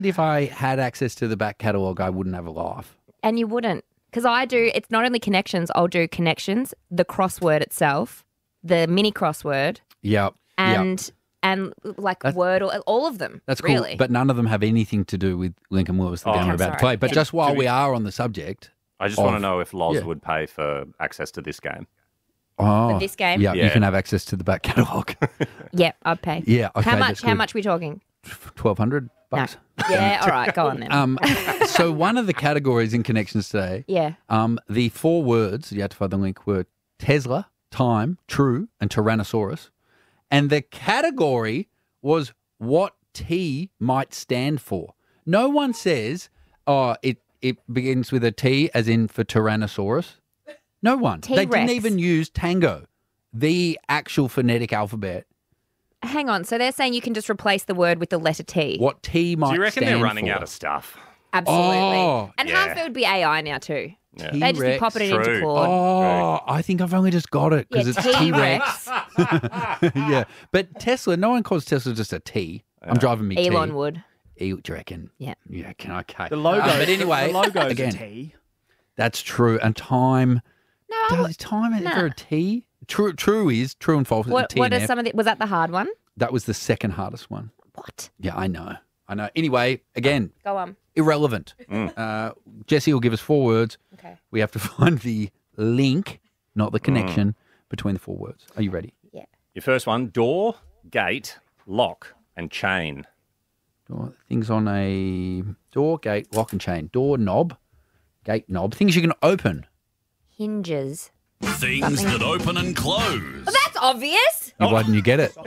If I had access to the back catalogue, I wouldn't have a laugh. And you wouldn't. Because I do, it's not only connections, I'll do connections, the crossword itself, the mini crossword, Yep. and like word, or all of them. That's cool. really. But none of them have anything to do with Lincoln Lewis, the game we're about to sorry. play. But just while we are on the subject. I just want to know if Loz would pay for access to this game. Oh, For this game? Yeah, you can have access to the back catalogue. Yeah, I'd pay. Yeah, okay. How much? that's How good. much are we talking? $1,200. No. Yeah, all right, go on then. So one of the categories in connections today, Yeah. the 4 words, you had to find the link, were Tesla, time, true, and Tyrannosaurus. And the category was what T might stand for. No one says, it begins with a T as in for Tyrannosaurus. No one. They T-Rex. didn't even use Tango, the actual phonetic alphabet. Hang on. So they're saying you can just replace the word with the letter T. What T might Do you reckon stand they're running for. out of stuff? Absolutely. Oh, and yeah. half it would be AI now too. Yeah. They just be T-Rex. popping it into True. Claude. Oh, I think I've only just got it because Yeah, it's T-Rex. Yeah, but Tesla, no one calls Tesla just a T. I'm driving me Elon T. would. Do you reckon? Yeah. Yeah, can I? Okay. The logo. But anyway, the logo's again, a T. that's true. And time. No. Does time is nah. there a T? True is true and false. Is a What? T What and are F. some of the? Was that the hard one? That was the second hardest one. What? Yeah, I know. Anyway, again, Go on. irrelevant. Jesse will give us 4 words. Okay. We have to find the link, not the connection, between the 4 words. Are you ready? Yeah. Your first one, door, gate, lock, and chain. Things on a door, gate, lock and chain. Door knob, gate knob. Things you can open. Hinges. Things that open and close. Well, that's obvious. Why didn't you get it?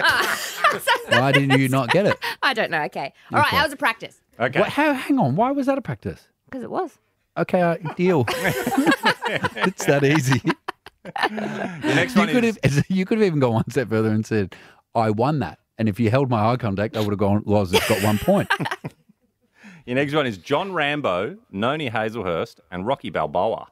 Why didn't you not get it? I don't know. Okay. All right. That was a practice. Okay. Hang on. Why was that a practice? Because it was. Okay, deal. It's that easy. The next one is... You could have even gone one step further and said, I won that. And if you held my eye contact, I would have gone, Loz has got 1 point. Your next one is John Rambo, Noni Hazelhurst, and Rocky Balboa.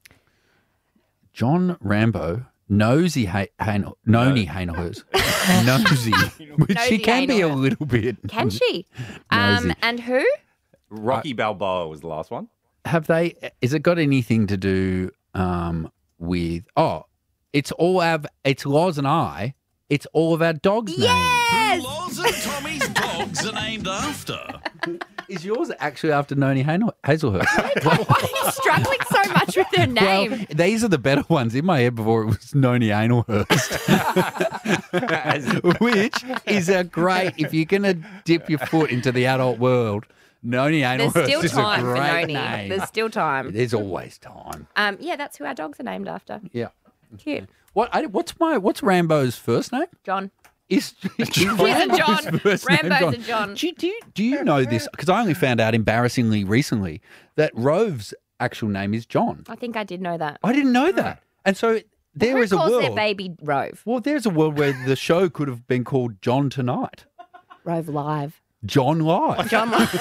John Rambo, Noni Hazelhurst. Nosy. Which she Nosy can be a Hazelhurst. little bit. Can she? Nosy. And who? Rocky Balboa was the last one. Has it got anything to do with, it's Loz and I, it's all of our dogs' names. Yes. Loz and Tommy's dogs are named after. Is yours actually after Noni Hazelhurst? Why are you struggling so much with her name? Well, these are the better ones in my head before it was Noni Hazelhurst. Which is a great, if you're going to dip your foot into the adult world, Noni There's Hazelhurst still is a time for great Noni. name. There's still time. There's always time. Yeah, that's who our dogs are named after. Yeah. Cute. What's Rambo's first name? John. Is John. first name Rambo's a John. Do you know this? Because I only found out embarrassingly recently that Rove's actual name is John. I think I did know that. I didn't know that. And so there Who is a calls world. their baby Rove? Well, there's a world where the show could have been called John Tonight. Rove Live. John Live. John Live.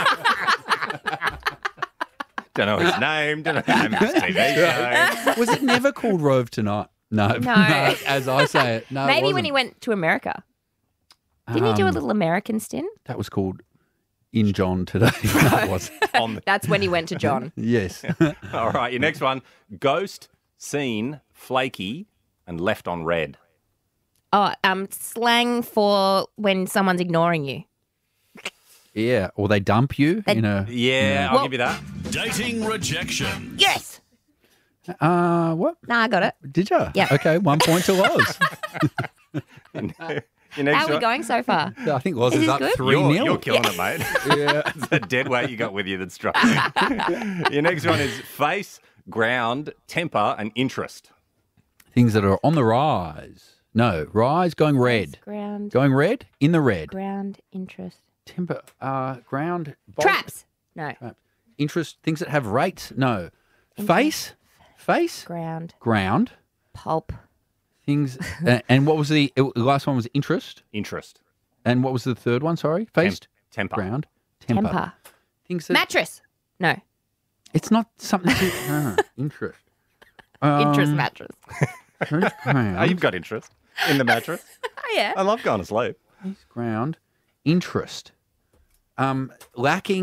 Don't know his name, don't know the name of his TV show. Was it never called Rove Tonight? No. No. As I say it. No. Maybe it when he wasn't. went to America. Didn't he do a little American stint? That was called In John Today. No, it was. That's when he went to John. Yes. All right, your next one, ghost, seen, flaky, and left on red. Oh, slang for when someone's ignoring you. Yeah. Or they dump you. Yeah, I'll Well- give you that. Dating rejection. Yes. What? Nah, I got it. Did you? Yeah. Okay, 1 point to Loz. Your next How are we one- going so far? I think Loz is this up good? 3-0. You're killing it, mate. Yeah. It's the dead weight you got with you that's struggling. Your next one is face, ground, temper, and interest. Things that are on the rise. No, rise, going red. Ground. Going red, in the red. Ground. Interest. Timber, ground. Traps. No. Interest, things that have rates. No. Face, Ground. ground. Pulp. Things, and what was the last one was interest. Interest. And what was the third one, sorry? Face, Temper. ground, temper. Temper. Things that, Mattress. No. it's not something to, interest. Interest mattress. Ground, Oh, you've got interest in the mattress. Oh, yeah. I love going to sleep. ground, interest. Lacking